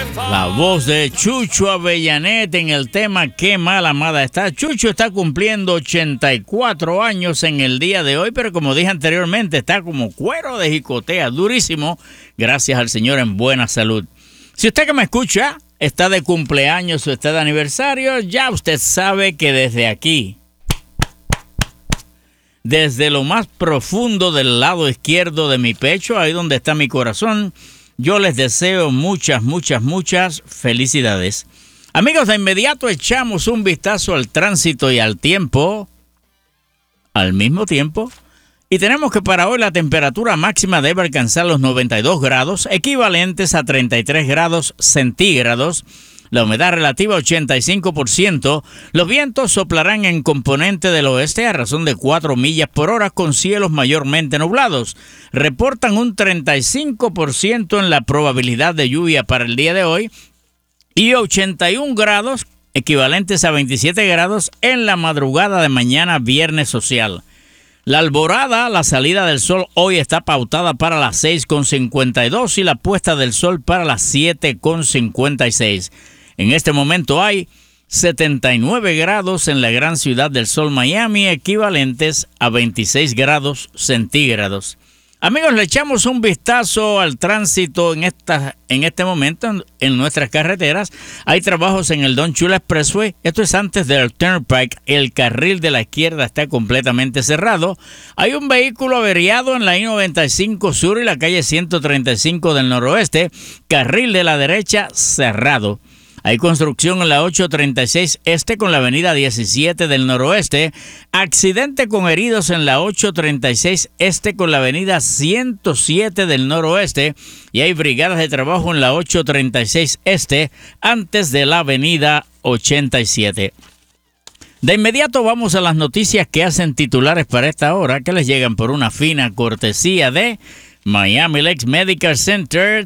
La voz de Chucho Avellanet en el tema Qué mal amada está. Chucho está cumpliendo 84 años en el día de hoy, pero como dije anteriormente, está como cuero de jicotea, durísimo, gracias al Señor en buena salud. Si usted que me escucha está de cumpleaños o está de aniversario, ya usted sabe que desde aquí, desde lo más profundo del lado izquierdo de mi pecho, ahí donde está mi corazón, yo les deseo muchas felicidades. Amigos, de inmediato echamos un vistazo al tránsito y al tiempo, al mismo tiempo, y tenemos que para hoy la temperatura máxima debe alcanzar los 92 grados, equivalentes a 33 grados centígrados. La humedad relativa 85%. Los vientos soplarán en componente del oeste a razón de 4 millas por hora con cielos mayormente nublados. Reportan un 35% en la probabilidad de lluvia para el día de hoy y 81 grados, equivalentes a 27 grados en la madrugada de mañana viernes social. La alborada, la salida del sol hoy está pautada para las 6:52 y la puesta del sol para las 7:56. En este momento hay 79 grados en la gran ciudad del sol Miami, equivalentes a 26 grados centígrados. Amigos, le echamos un vistazo al tránsito en este momento en nuestras carreteras. Hay trabajos en el Don Chula Expressway. Esto es antes del Turnpike. El carril de la izquierda está completamente cerrado. Hay un vehículo averiado en la I-95 Sur y la calle 135 del noroeste. Carril de la derecha cerrado. Hay construcción en la 836 Este con la avenida 17 del noroeste. Accidente con heridos en la 836 Este con la avenida 107 del noroeste. Y hay brigadas de trabajo en la 836 Este antes de la avenida 87. De inmediato vamos a las noticias que hacen titulares para esta hora, que les llegan por una fina cortesía de Miami Lakes Medical Center,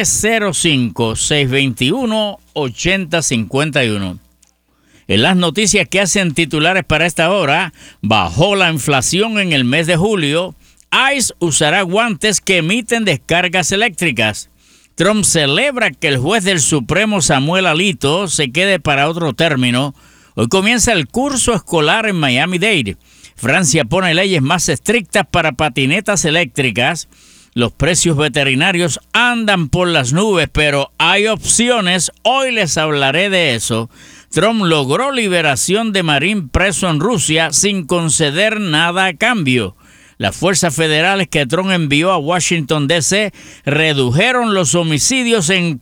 305-621-8051. En las noticias que hacen titulares para esta hora, bajó la inflación en el mes de julio. ICE usará guantes que emiten descargas eléctricas. Trump celebra que el juez del Supremo Samuel Alito se quede para otro término. Hoy comienza el curso escolar en Miami-Dade. Francia pone leyes más estrictas para patinetas eléctricas. Los precios veterinarios andan por las nubes, pero hay opciones. Hoy les hablaré de eso. Trump logró liberación de marín preso en Rusia sin conceder nada a cambio. Las fuerzas federales que Trump envió a Washington, D.C. redujeron los homicidios en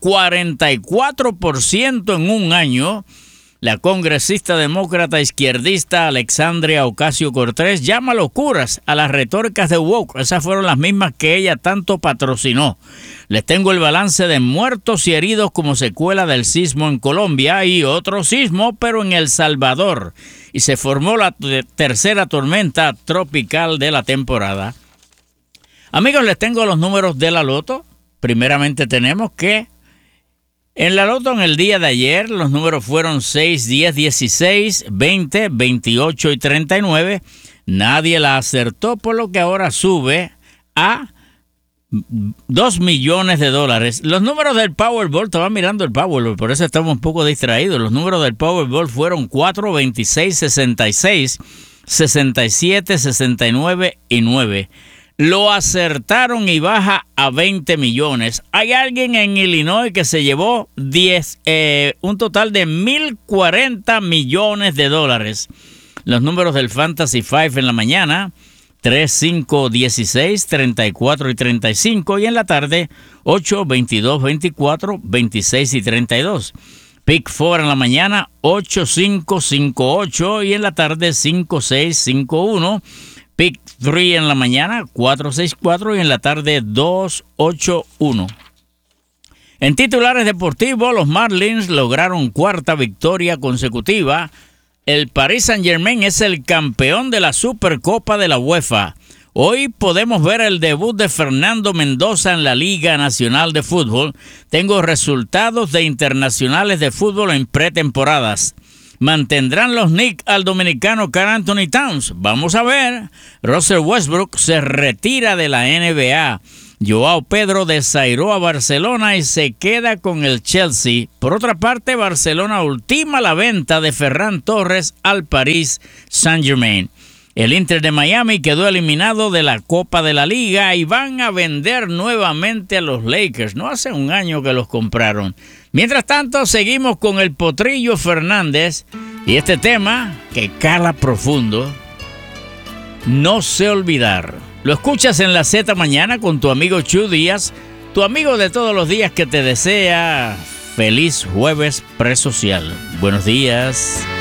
44% en un año. La congresista demócrata izquierdista Alexandria Ocasio-Cortez llama locuras a las retóricas de woke. Esas fueron las mismas que ella tanto patrocinó. Les tengo el balance de muertos y heridos como secuela del sismo en Colombia y otro sismo, pero en El Salvador. Y se formó la tercera tormenta tropical de la temporada. Amigos, les tengo los números de la loto. Primeramente tenemos que en la loto en el día de ayer los números fueron 6, 10, 16, 20, 28 y 39. Nadie la acertó, por lo que ahora sube a $2 millones. Los números del Powerball, estaba mirando el Powerball, por eso estamos un poco distraídos. Los números del Powerball fueron 4, 26, 66, 67, 69 y 9. Lo acertaron y baja a 20 millones. Hay alguien en Illinois que se llevó un total de $1,040 millones. Los números del Fantasy 5 en la mañana, 3, 5, 16, 34 y 35. Y en la tarde, 8, 22, 24, 26 y 32. Pick 4 en la mañana, 8, 5, 5, 8. Y en la tarde, 5, 6, 5, 1. Pick 3 en la mañana, 4-6-4 y en la tarde 2-8-1. En titulares deportivos, los Marlins lograron cuarta victoria consecutiva. El Paris Saint-Germain es el campeón de la Supercopa de la UEFA. Hoy podemos ver el debut de Fernando Mendoza en la Liga Nacional de Fútbol. Tengo resultados de internacionales de fútbol en pretemporadas. ¿Mantendrán los Knicks al dominicano Karl Anthony Towns? Vamos a ver. Russell Westbrook se retira de la NBA. Joao Pedro desairó a Barcelona y se queda con el Chelsea. Por otra parte, Barcelona ultima la venta de Ferran Torres al Paris Saint-Germain. El Inter de Miami quedó eliminado de la Copa de la Liga y van a vender nuevamente a los Lakers. No hace un año que los compraron. Mientras tanto, seguimos con el Potrillo Fernández y este tema que cala profundo. No sé olvidar. Lo escuchas en la Z Mañana con tu amigo Chu Díaz, tu amigo de todos los días que te desea feliz jueves presocial. Buenos días.